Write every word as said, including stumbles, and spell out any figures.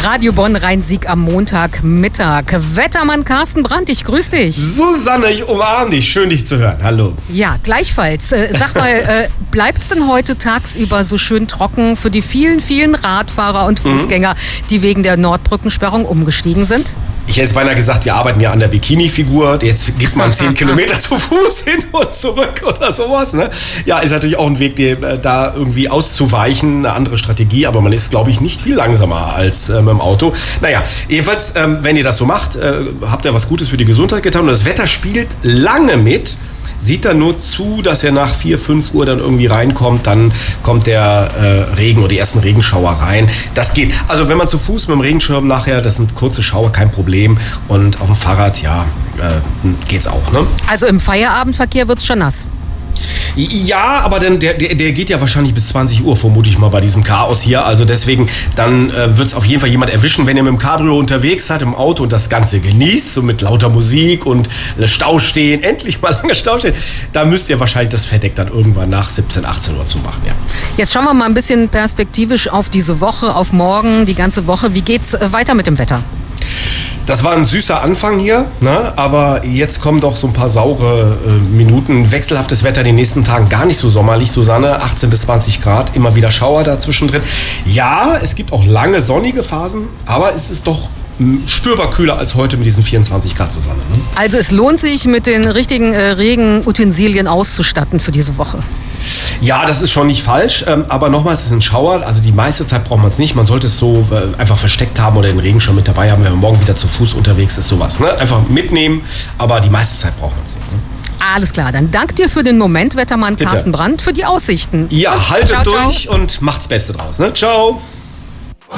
Radio Bonn Rhein-Sieg am Montagmittag. Wettermann Carsten Brandt, ich grüße dich. Susanne, ich umarme dich. Schön, dich zu hören. Hallo. Ja, gleichfalls. Äh, sag mal, äh, bleibt es denn heute tagsüber so schön trocken für die vielen, vielen Radfahrer und Fußgänger, mhm. die wegen der Nordbrückensperrung umgestiegen sind? Ich hätte beinahe gesagt, wir arbeiten ja an der Bikini-Figur. Jetzt gibt man zehn Kilometer zu Fuß hin und zurück oder sowas. Ne? Ja, ist natürlich auch ein Weg, die, da irgendwie auszuweichen, eine andere Strategie. Aber man ist, glaube ich, nicht viel langsamer als äh, mit dem Auto. Naja, jedenfalls, ähm, wenn ihr das so macht, äh, habt ihr was Gutes für die Gesundheit getan. Und das Wetter spielt lange mit. Sieht dann nur zu, dass er nach vier, fünf Uhr dann irgendwie reinkommt, dann kommt der äh, Regen oder die ersten Regenschauer rein. Das geht. Also wenn man zu Fuß mit dem Regenschirm nachher, das sind kurze Schauer, kein Problem. Und auf dem Fahrrad, ja, äh, geht's auch. Ne? Also im Feierabendverkehr wird's schon nass. Ja, aber dann, der, der, der geht ja wahrscheinlich bis zwanzig Uhr, vermute ich mal, bei diesem Chaos hier. Also deswegen, dann äh, wird es auf jeden Fall jemand erwischen, wenn ihr mit dem Cabrio unterwegs seid, im Auto und das Ganze genießt, so mit lauter Musik und äh, Stau stehen, endlich mal lange Stau stehen. Da müsst ihr wahrscheinlich das Verdeck dann irgendwann nach siebzehn, achtzehn Uhr zumachen, ja. Jetzt schauen wir mal ein bisschen perspektivisch auf diese Woche, auf morgen, die ganze Woche. Wie geht's äh, weiter mit dem Wetter? Das war ein süßer Anfang hier, ne? Aber jetzt kommen doch so ein paar saure äh, Minuten. Wechselhaftes Wetter in den nächsten Tagen, gar nicht so sommerlich, Susanne. achtzehn bis zwanzig Grad, immer wieder Schauer dazwischen drin. Ja, es gibt auch lange sonnige Phasen, aber es ist doch spürbar kühler als heute mit diesen vierundzwanzig Grad, Susanne. Ne? Also es lohnt sich, mit den richtigen äh, Regenutensilien auszustatten für diese Woche. Ja, das ist schon nicht falsch, ähm, aber nochmals, es ist ein Schauer, also die meiste Zeit braucht man es nicht. Man sollte es so äh, einfach versteckt haben oder den Regenschirm mit dabei haben, wenn man morgen wieder zu Fuß unterwegs ist, sowas. Ne? Einfach mitnehmen, aber die meiste Zeit braucht man es nicht. Ne? Alles klar, dann dank dir für den Moment, Wettermann Carsten Brandt, für die Aussichten. Ja, haltet ciao, durch ciao. Und macht's Beste draus. Ne? Ciao.